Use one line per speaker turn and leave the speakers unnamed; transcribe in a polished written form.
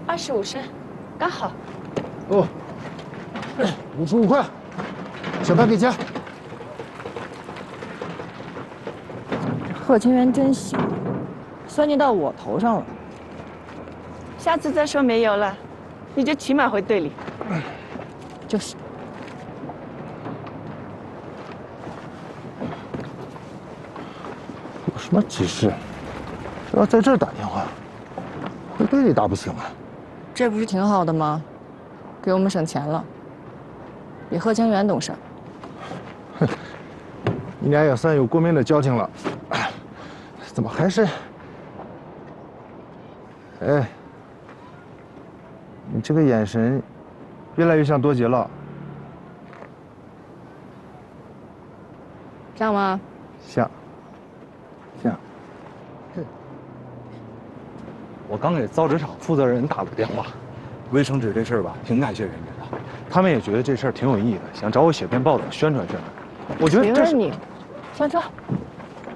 25升，刚好。
哦，55块，小白给钱。
贺清源真行，算计到我头上了。下次再说没油了，你就骑马回队里。就是。
有什么急事？只要在这儿打电话，回队里打不行啊？
这不是挺好的吗？给我们省钱了，比贺清源懂事。
哼，你俩也算有过命的交情了，怎么还是？哎，你这个眼神，越来越像多杰了。
像吗？
像。像。
我刚给造纸厂负责人打了个电话，卫生纸这事儿吧，挺感谢人家的，他们也觉得这事儿挺有意义的，想找我写篇报道宣传宣传。我觉得这是
你，上车。